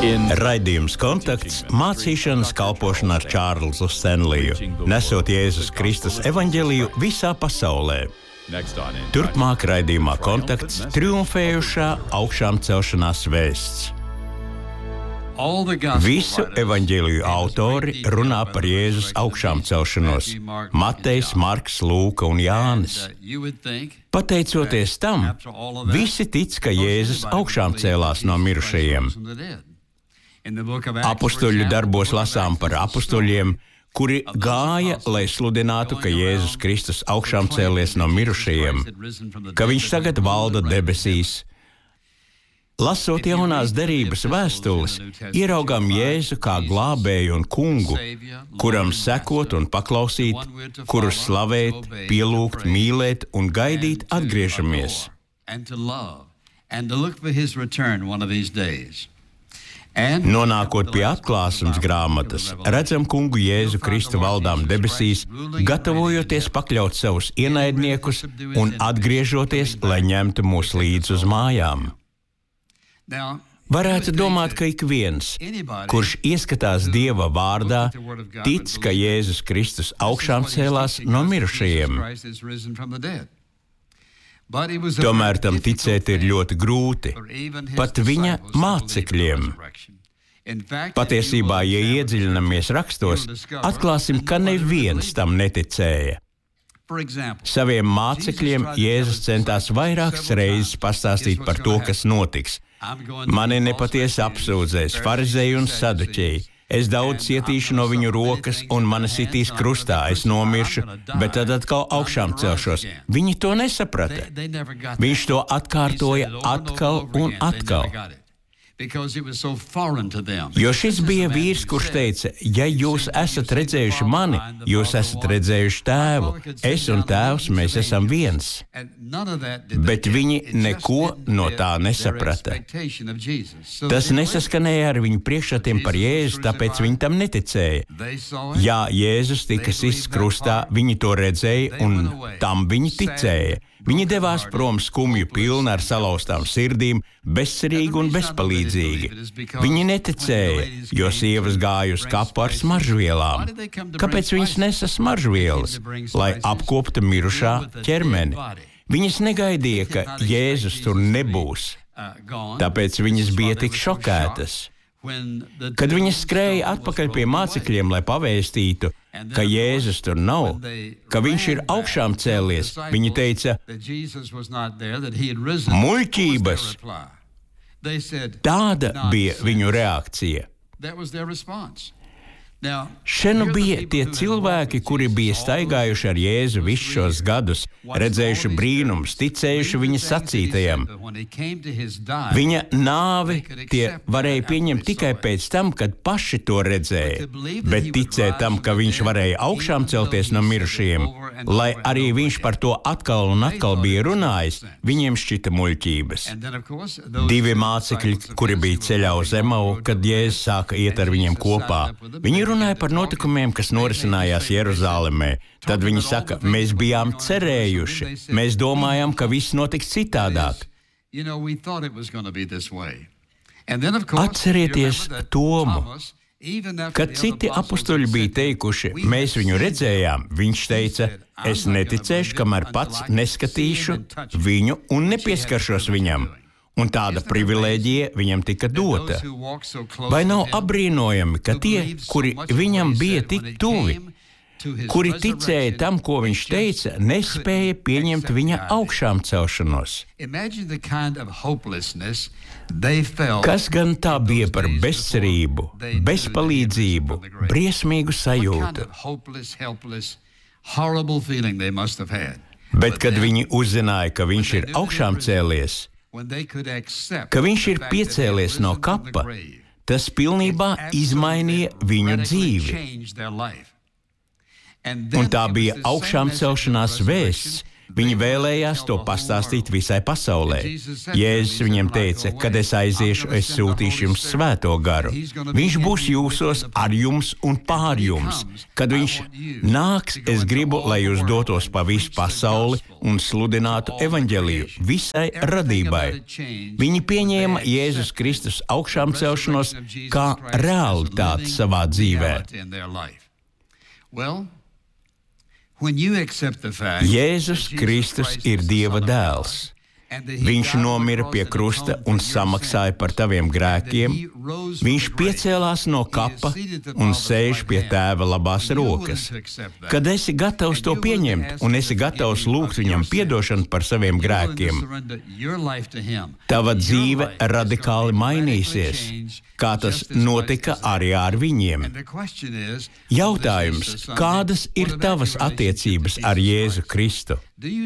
Raidījums Kontakts mācīšanas kalpošana ar Čārlzu Stenliju, nesot Jēzus Kristus evaņģeliju visā pasaulē. Turpmāk raidījumā Kontakts triumfējušā augšām celšanās vēsts. Visu evaņģēliju autori runā par Jēzus augšām celšanos – Matejs, Marks, Lūka un Jānis. Pateicoties tam, visi tic, ka Jēzus augšām cēlās no mirušajiem. Apustuļu darbos lasām par apustuļiem, kuri gāja, lai sludinātu, ka Jēzus Kristus augšām cēlies no mirušajiem, ka viņš tagad valda debesīs. Lasot jaunās derības vēstules, ieraugām Jēzu kā glābēju un kungu, kuram sekot un paklausīt, kuru slavēt, pielūgt, mīlēt un gaidīt atgriežamies. Nonākot pie atklāsmes grāmatas, redzam kungu Jēzu Kristu valdām debesīs, gatavojoties pakļaut savus ienaidniekus un atgriežoties, lai ņemtu mūs līdz uz mājām. Varētu domāt, ka ik viens, kurš ieskatās Dieva vārdā, tic, ka Jēzus Kristus augšām cēlās no mirušajiem. Tomēr tam ticēt ir ļoti grūti, pat viņa mācekļiem. Patiesībā, ja iedziļinamies rakstos, atklāsim, ka neviens tam neticēja. Saviem mācekļiem Jēzus centās vairākas reizes pastāstīt par to, kas notiks. Mani nepatiesi apsūdzēs farizēji un saduķēji. Es daudz cietīšu no viņu rokas, un mani sitīs krustā, es nomiršu, bet tad atkal augšām celšos. Viņi to nesaprata. Viņš to atkārtoja atkal un atkal. Jo šis bija vīrs, kurš teica, ja jūs esat redzējuši mani, jūs esat redzējuši tēvu. Es un tēvs, mēs esam viens. Bet viņi neko no tā nesaprata. Tas nesaskanēja ar viņu priekšstatiem par Jēzu, tāpēc viņi tam neticēja. Jā, Jēzus tika sists krustā, viņi to redzēja un tam viņi ticēja. Viņi devās prom skumju pilni ar salauztām sirdīm, bezcerīgi un bezpalīdzīgi. Viņi neticēja, jo sievas gāja uz kapu ar smaržvielām. Kāpēc viņas nesa smaržvielas? Lai apkoptu mirušā ķermeni. Viņas negaidīja, ka Jēzus tur nebūs. Tāpēc viņas bija tik šokētas. Kad viņas skrēja atpakaļ pie mācekļiem, lai pavēstītu, ka Jēzus tur nav, ka viņš ir augšām cēlies, viņi teica, muļķības! Tāda bija viņu reakcija. Šeit nu bija tie cilvēki, kuri bija staigājuši ar Jēzu visus šos gadus, redzējuši brīnumus, ticējuši viņa sacītajam. Viņa nāvi tie varēja pieņemt tikai pēc tam, kad paši to redzēja, bet ticēt tam, ka viņš varēja augšām celties no mirušajiem, lai arī viņš par to atkal un atkal bija runājis, viņiem šķita muļķības. Divi mācekļi, kuri bija ceļā uz Emau, kad Jēzus sāka iet ar viņiem kopā, viņi runāja par notikumiem, kas norisinājās Jeruzālemē. Tad viņi saka, mēs bijām cerējuši, mēs domājām, ka viss notiks citādāk. Atcerieties Tomu. Kad citi apustuļi bija teikuši, mēs viņu redzējām, viņš teica, es neticēšu, kamēr pats neskatīšu viņu un nepieskaršos viņam. Un tāda privilēģija viņam tika dota. Vai nav apbrīnojami, ka tie, kuri viņam bija tik tuvi, kuri ticēja tam, ko viņš teica, nespēja pieņemt viņa augšām celšanos? Kas gan tā bija par bezcerību, bezpalīdzību, briesmīgu sajūtu? Bet, kad viņi uzzināja, ka viņš ir augšām cēlies, ka viņš ir piecēlies no kapa, tas pilnībā izmainīja viņu dzīvi. Un tā bija augšām celšanās vēsts, Viņi vēlējās to pastāstīt visai pasaulē. Jēzus viņiem teica, kad es aiziešu, es sūtīšu jums Svēto garu. Viņš būs jūsos, ar jums un pār jums. Kad viņš nāks, es gribu, lai jūs dotos pa visu pasauli un sludinātu evaņģeliju visai radībai. Viņi pieņēma Jēzus Kristus augšām celšanos kā realitāti savā dzīvē. Jēzus Kristus ir Dieva dēls. Viņš nomira pie krusta un samaksāja par taviem grēkiem. Viņš piecēlās no kapa un sēž pie Tēva labās rokas. Kad esi gatavs to pieņemt un esi gatavs lūgt viņam piedošanu par saviem grēkiem, tava dzīve radikāli mainīsies, kā tas notika arī ar viņiem. Jautājums, kādas ir tavas attiecības ar Jēzu Kristu?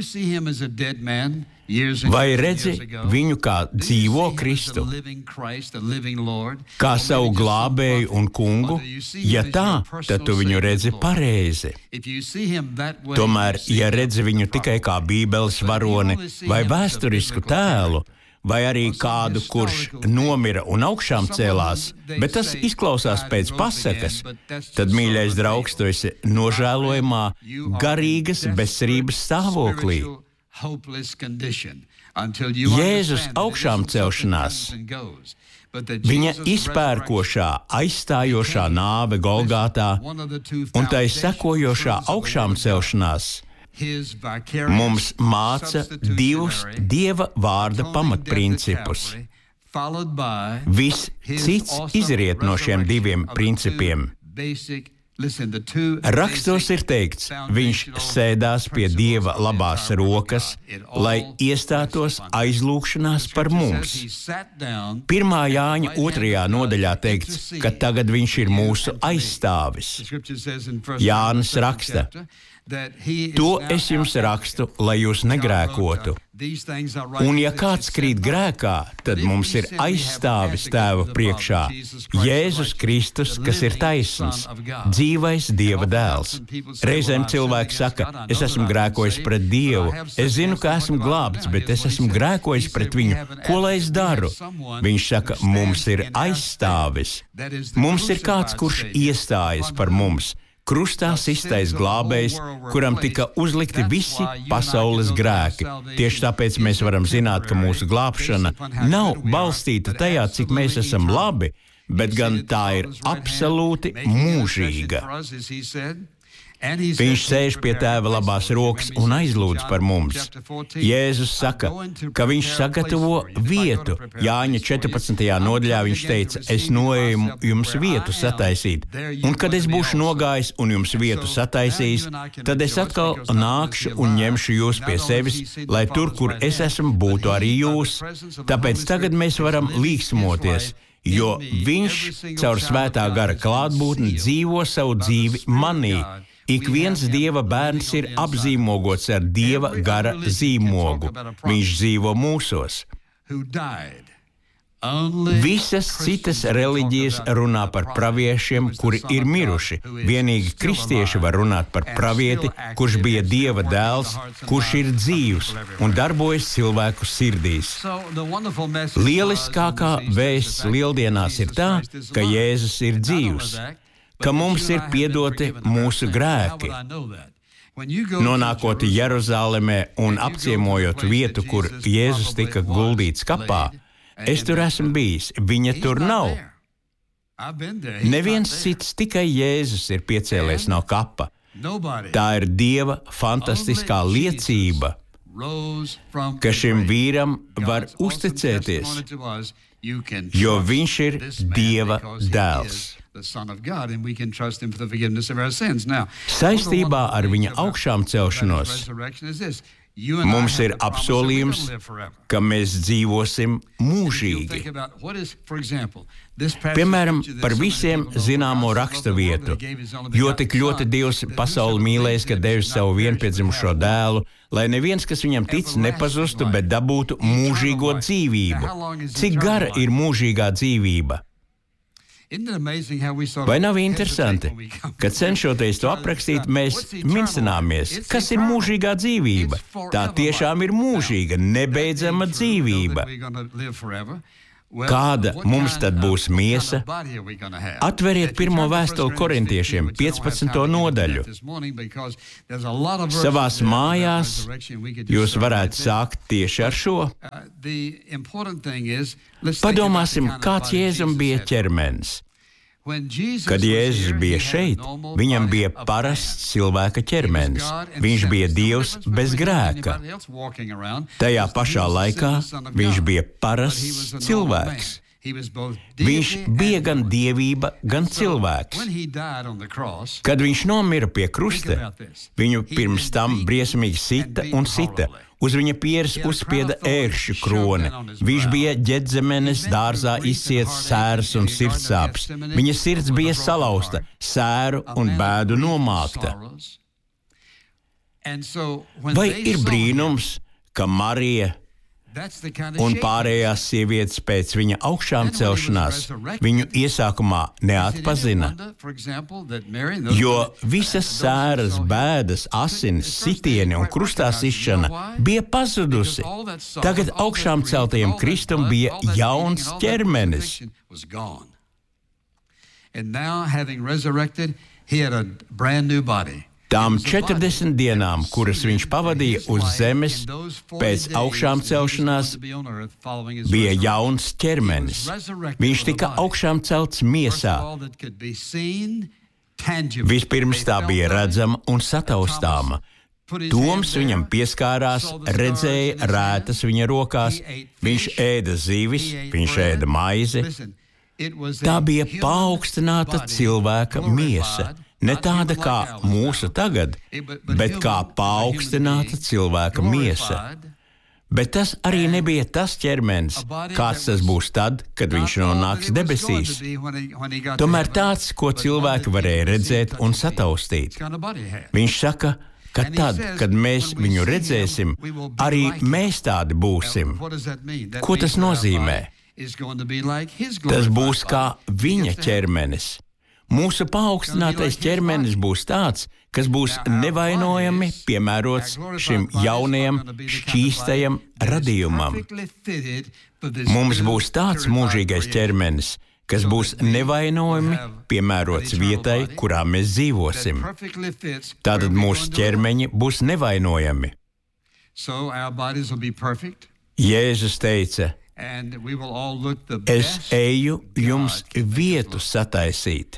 Vai redzi viņu kā dzīvo Kristu, kā savu glābēju un kungu? Ja tā, tad tu viņu redzi pareizi. Tomēr, ja redzi viņu tikai kā Bībeles varoni vai vēsturisku tēlu, vai arī kādu, kurš nomira un augšām cēlās, bet tas izklausās pēc pasakas, tad, mīļais draugs, tu esi nožēlojamā garīgas bezcerības stāvoklī. Jēzus augšām celšanās, viņa izpērkošā, aizstājošā nāve Golgātā un tai sekojošā augšām celšanās mums māca divus Dieva vārda pamatprincipus. Viss cits izriet no šiem diviem principiem. Rakstos ir teikts, viņš sēdās pie Dieva labās rokas, lai iestātos aizlūgšanās par mums. 1. Jāņa 2. nodaļā teikts, ka tagad viņš ir mūsu aizstāvis. Jānis raksta, to es jums rakstu, lai jūs negrēkotu. Un ja kāds krīt grēkā, tad mums ir aizstāvis Tēva priekšā Jēzus Kristus, kas ir taisns, dzīvais Dieva dēls. Reizēm cilvēki saka, es esmu grēkojis pret Dievu, es zinu, ka esmu glābts, bet es esmu grēkojis pret viņu. Ko lai es daru? Viņš saka, mums ir aizstāvis. Mums ir kāds, kurš iestājas par mums. Krustā sistais glābējs, kuram tika uzlikti visi pasaules grēki. Tieši tāpēc mēs varam zināt, ka mūsu glābšana nav balstīta tajā, cik mēs esam labi, bet gan tā ir absolūti mūžīga. Viņš sēž pie Tēva labās rokas un aizlūdz par mums. Jēzus saka, ka viņš sagatavo vietu. Jāņa 14. nodaļā viņš teica, es noeju jums vietu sataisīt. Un kad es būšu nogājis un jums vietu sataisījis, tad es atkal nākšu un ņemšu jūs pie sevis, lai tur, kur es esmu, būtu arī jūs. Tāpēc tagad mēs varam līksmoties, jo viņš caur Svētā gara klātbūtni dzīvo savu dzīvi manī. Ik viens Dieva bērns ir apzīmogots ar Dieva gara zīmogu. Viņš dzīvo mūsos. Visas citas reliģijas runā par praviešiem, kuri ir miruši. Vienīgi kristieši var runāt par pravieti, kurš bija Dieva dēls, kurš ir dzīvs un darbojas cilvēku sirdīs. Lieliskākā vēsts lieldienās ir tā, ka Jēzus ir dzīvs, ka mums ir piedoti mūsu grēki. Nonākot Jeruzālemē un apciemojot vietu, kur Jēzus tika guldīts kapā, es tur esmu bijis, viņa tur nav. Neviens cits, tikai Jēzus ir piecēlies no kapa. Tā ir Dieva fantastiskā liecība, ka šim vīram var uzticēties, jo viņš ir Dieva dēls. Saistībā ar viņa augšām celšanos mums ir apsolījums, ka mēs dzīvosim mūžīgi. Piemēram, par visiem zināmo raksta vietu, jo tik ļoti Dievs pasauli mīlējis, ka devis savu vienpiedzimušo dēlu, lai neviens, kas viņam tic, nepazustu, bet dabūtu mūžīgo dzīvību. Cik gara ir mūžīgā dzīvība? Vai nav interesanti, ka cenšoties to aprakstīt, mēs mincināmies, kas ir mūžīgā dzīvība? Tā tiešām ir mūžīga, nebeidzama dzīvība. Kāda mums tad būs miesa? Atveriet 1. vēstuli Korintiešiem, 15. nodaļu. Savās mājās jūs varētu sākt tieši ar šo. Padomāsim, kāds Jēzum bija ķermenis. Kad Jēzus bija šeit, viņam bija parasts cilvēka ķermenis. Viņš bija Dievs bez grēka. Tajā pašā laikā viņš bija parasts cilvēks. Viņš bija gan dievība, gan cilvēks. Kad viņš nomira pie krusta, viņu pirms tam briesmīgi sita un sita. Uz viņa pieres uzspieda ērkšķu kroni. Viņš bija Ģedzemenes dārzā izciets sēras un sirdsāpes. Viņa sirds bija salauzta, sēru un bēdu nomākta. Vai ir brīnums, ka Marija un pārējās sievietes pēc viņa augšām celšanās viņu iesākumā neatpazina, jo visas sēras, bēdas, asinis, sitieni un krustā sišana bija pazudusi. Tagad augšām celtajam Kristum bija jauns ķermenis. Tām 40 dienām, kuras viņš pavadīja uz zemes, pēc augšām celšanās, bija jauns ķermenis. Viņš tika augšām celts miesā. Vispirms tā bija redzama un sataustāma. Toms viņam pieskārās, redzēja rētas viņa rokās, viņš ēda zivis, viņš ēda maizi. Tā bija paaugstināta cilvēka miesa. Ne tāda kā mūsu tagad, bet kā paaugstināta cilvēka miesa. Bet tas arī nebija tas ķermenis, kāds tas būs tad, kad viņš nonāks debesīs. Tomēr tāds, ko cilvēki varēja redzēt un sataustīt. Viņš saka, ka tad, kad mēs viņu redzēsim, arī mēs tādi būsim. Ko tas nozīmē? Tas būs kā viņa ķermenis. Mūsu paaugstinātais ķermenis būs tāds, kas būs nevainojami piemērots šim jaunajam, šķīstajam radījumam. Mums būs tāds mūžīgais ķermenis, kas būs nevainojami piemērots vietai, kurā mēs dzīvosim. Tātad mūsu ķermeņi būs nevainojami. Jēzus teica, es eju jums vietu sataisīt.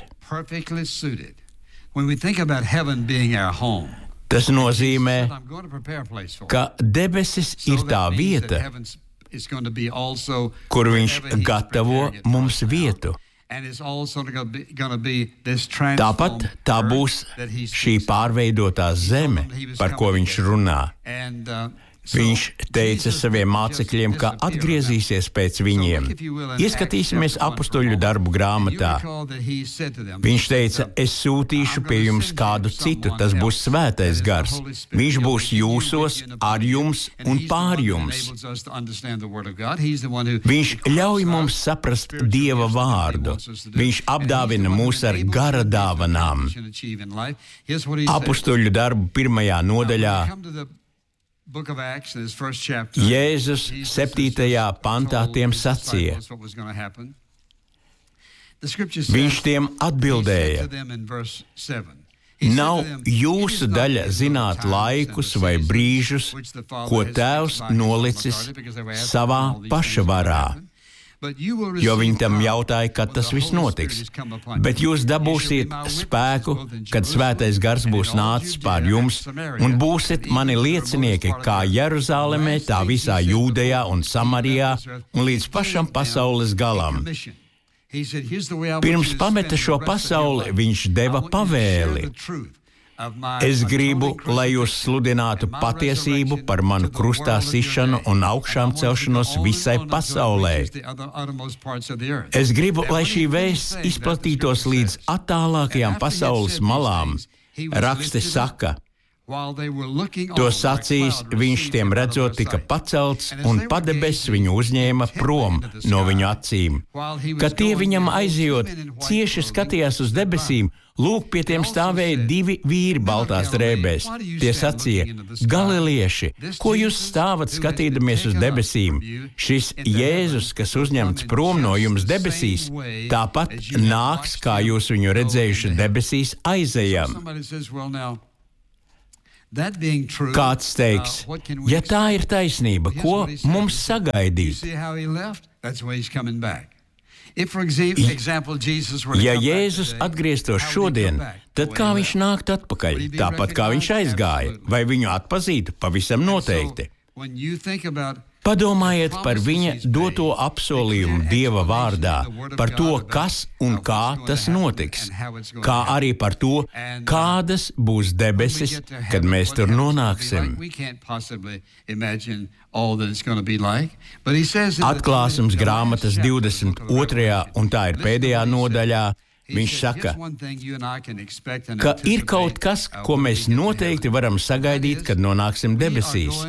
Tas nozīmē, ka debesis ir tā vieta, kur viņš gatavo mums vietu. Tāpat tā būs šī pārveidotā zeme, par ko viņš runā. Viņš teica saviem mācekļiem, ka atgriezīsies pēc viņiem. Ieskatīsimies apustuļu darbu grāmatā. Viņš teica, es sūtīšu pie jums kādu citu, tas būs svētais gars. Viņš būs jūsos, ar jums un pār jums. Viņš ļauj mums saprast Dieva vārdu. Viņš apdāvina mūs ar gara dāvanām. Apustuļu darbu 1. nodaļā Jēzus 7. pantā tiem sacīja. Viņš tiem atbildēja: nav jūsu daļa zināt laikus vai brīžus, ko Tēvs nolicis savā paša varā. Jo viņi tam jautāja, kad tas viss notiks. Bet jūs dabūsiet spēku, kad svētais gars būs nācis pār jums, un būsiet mani liecinieki kā Jeruzālemē, tā visā Jūdejā un Samarijā, un līdz pašam pasaules galam. Pirms pameta šo pasauli, viņš deva pavēli. Es gribu, lai jūs sludinātu patiesību par manu krustā sišanu un augšām celšanos visai pasaulē. Es gribu, lai šī vēsts izplatītos līdz attālākajām pasaules malām. Raksti saka, To sacījis, viņš tiem redzot tika pacelts, un padebesis viņu uzņēma prom no viņu acīm. Kad tie viņam aizejot, cieši skatījās uz debesīm, lūk, pie tiem stāvēja 2 vīri baltās drēbēs. Tie sacīja: Galilieši, ko jūs stāvat skatīdamies uz debesīm? Šis Jēzus, kas uzņemts prom no jums debesīs, tāpat nāks, kā jūs viņu redzējuši debesīs, aizejam. Kāds teiks, ja tā ir taisnība, ko mums sagaidīt? Ja Jēzus atgrieztos šodien, tad kā viņš nāktu atpakaļ? Tāpat kā viņš aizgāja, vai viņu atpazītu? Pavisam noteikti. Padomājiet par viņa doto apsolījumu Dieva vārdā, par to, kas un kā tas notiks, kā arī par to, kādas būs debesis, kad mēs tur nonāksim. Atklāsums grāmatas 22. un tā ir pēdējā nodaļā. Viņš saka, ka ir kaut kas, ko mēs noteikti varam sagaidīt, kad nonāksim debesīs.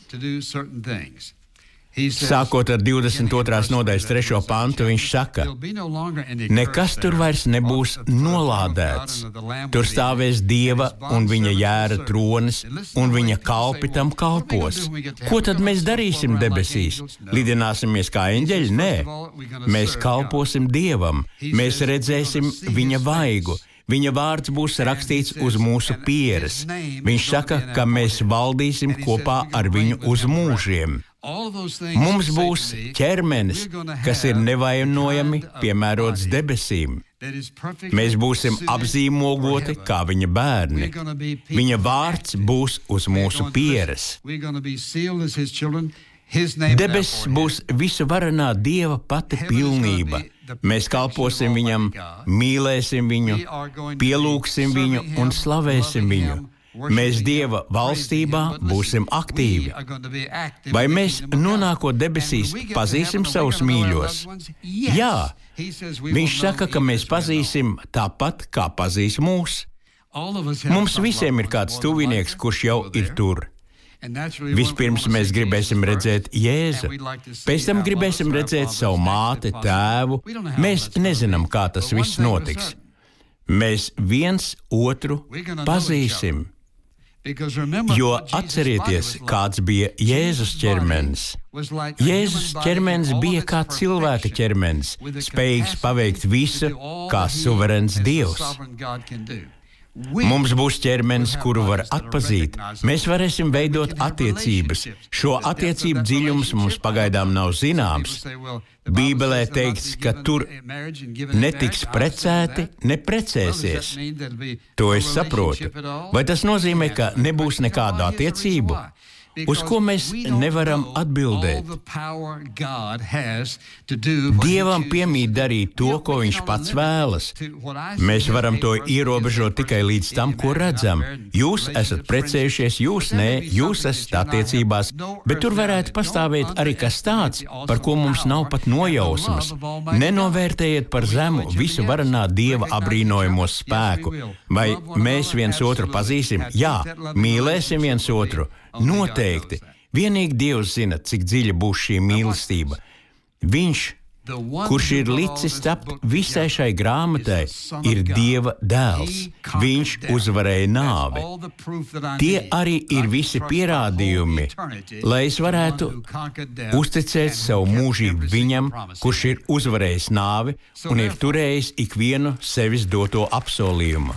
Sākot ar 22. nodaļas 3. pantu, viņš saka, nekas tur vairs nebūs nolādēts. Tur stāvēs Dieva un viņa jēra tronis, un viņa kalpi tam kalpos. Ko tad mēs darīsim debesīs? Lidināsimies kā eņģeļi? Nē, mēs kalposim Dievam, mēs redzēsim viņa vaigu. Viņa vārds būs rakstīts uz mūsu pieres. Viņš saka, ka mēs valdīsim kopā ar viņu uz mūžiem. Mums būs ķermenis, kas ir nevainojami piemērots debesīm. Mēs būsim apzīmogoti kā viņa bērni. Viņa vārds būs uz mūsu pieres. Debesis būs visu varenā Dieva pati pilnība. Mēs kalposim viņam, mīlēsim viņu, pielūgsim viņu un slavēsim viņu. Mēs Dieva valstībā būsim aktīvi. Vai mēs, nonākot debesīs, pazīsim savus mīļos? Jā, viņš saka, ka mēs pazīsim tāpat, kā pazīs mūs. Mums visiem ir kāds tuvinieks, kurš jau ir tur. Vispirms mēs gribēsim redzēt Jēzu, pēc tam gribēsim redzēt savu māti, tēvu. Mēs nezinām, kā tas viss notiks. Mēs viens otru pazīsim. Jo atcerieties, kāds bija Jēzus ķermenis. Jēzus ķermenis bija kā cilvēka ķermenis, spējīgs paveikt visu, kā suverēns Dievs. Mums būs ķermenis, kuru var atpazīt. Mēs varēsim veidot attiecības. Šo attiecību dziļums mums pagaidām nav zināms. Bībelē teikts, ka tur netiks precēti, ne precēsies. To es saprotu. Vai tas nozīmē, ka nebūs nekādu attiecību? Uz ko mēs nevaram atbildēt? Dievam piemīt darīt to, ko viņš pats vēlas. Mēs varam to ierobežot tikai līdz tam, ko redzam. Jūs esat precējušies, jūs nē, jūs esat attiecībās, bet tur varētu pastāvēt arī kas tāds, par ko mums nav pat nojausmas. Nenovērtējiet par zemu visu varenā Dieva apbrīnojamo spēku. Vai mēs viens otru pazīsim? Jā, mīlēsim viens otru. Noteikti. Vienīgi Dievs zina, cik dziļa būs šī mīlestība. Viņš, kurš ir licis tapt visai šai grāmatai, ir Dieva dēls. Viņš uzvarēja nāvi. Tie arī ir visi pierādījumi, lai es varētu uzticēt savu mūžību viņam, kurš ir uzvarējis nāvi un ir turējis ikvienu sevis doto apsolījumu.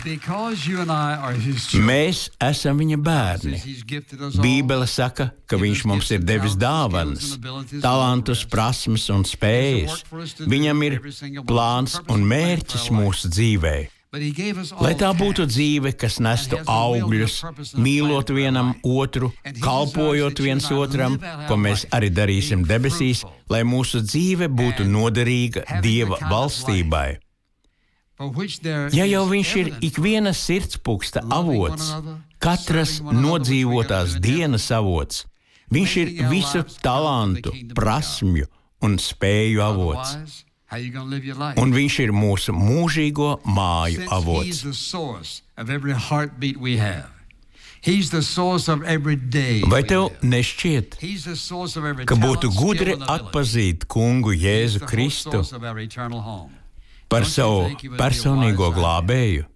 Mēs esam viņa bērni. Bībele saka, ka viņš mums ir devis dāvanas, talantus, prasmes un spējas. Viņam ir plāns un mērķis mūsu dzīvē. Lai tā būtu dzīve, kas nestu augļus, mīlot vienam otru, kalpojot viens otram, ko mēs arī darīsim debesīs, lai mūsu dzīve būtu noderīga Dieva valstībai. Ja jau viņš ir ikvienas sirdspuksta avots, katras nodzīvotās dienas avots, viņš ir visu talantu, prasmju un spēju avots. Un viņš ir mūsu mūžīgo māju avots. Vai tev nešķiet, ka būtu gudri atpazīt kungu Jēzu Kristu par savu personīgo glābēju?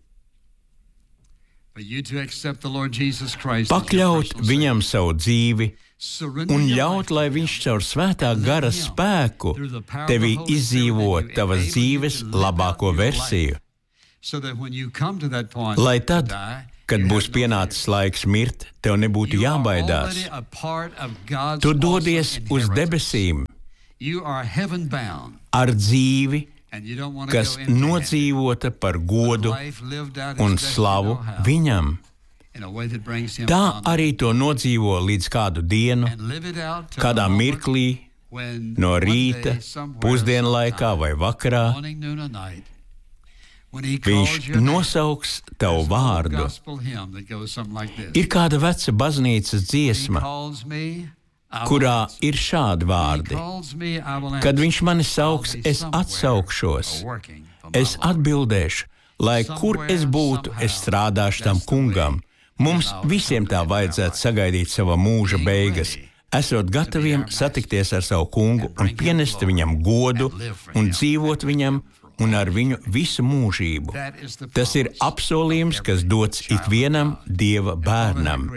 Pakļaut viņam savu dzīvi un ļaut, lai viņš caur svētā gara spēku tevī izdzīvo tavas dzīves labāko versiju. Lai tad, kad būs pienācis laiks mirt, tev nebūtu jābaidās. Tu dodies uz debesīm ar dzīvi, kas nodzīvota par godu un slavu viņam. Tā arī to nodzīvo līdz kādu dienu, kādā mirklī, no rīta, pusdienlaikā vai vakarā. Viņš nosauks tavu vārdu. Ir kāda veca baznīcas dziesma, kurā ir šādi vārdi. Kad viņš mani sauks, es atsaukšos. Es atbildēšu, lai kur es būtu, es strādāšu tam kungam. Mums visiem tā vajadzētu sagaidīt sava mūža beigas, esot gataviem satikties ar savu kungu un pienest viņam godu un dzīvot viņam un ar viņu visu mūžību. Tas ir apsolījums, kas dots ikvienam Dieva bērnam.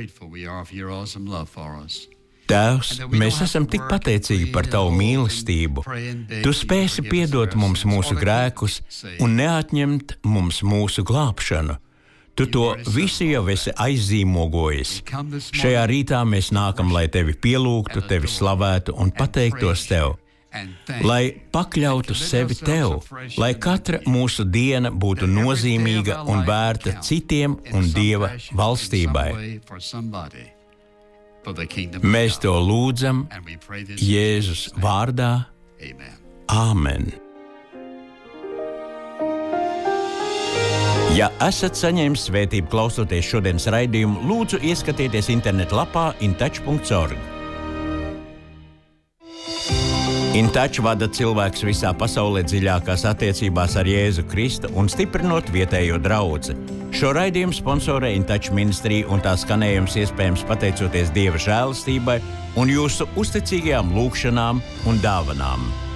Tēvs, mēs esam tik pateicīgi par tavu mīlestību. Tu spēsi piedot mums mūsu grēkus un neatņemt mums mūsu glābšanu. Tu to visu jau esi aizzīmogojis. Šajā rītā mēs nākam, lai tevi pielūgtu, tevi slavētu un pateiktos tev. Lai pakļautu sevi tev, lai katra mūsu diena būtu nozīmīga un vērta citiem un Dieva valstībai. Mēs to lūdzam Jēzus vārdā. Āmen. Ja esat saņēmis svētību klausoties šodienas raidījumu, lūdzu ieskatieties interneta lapā intouch.org. InTouch vada cilvēks visā pasaulē dziļākās attiecībās ar Jēzu Kristu un stiprinot vietējo draudzi. Šo raidījumu sponsorē InTouch ministrija un tā skanējums iespējams pateicoties Dieva žēlastībai un jūsu uzticīgajām lūgšanām un dāvanām.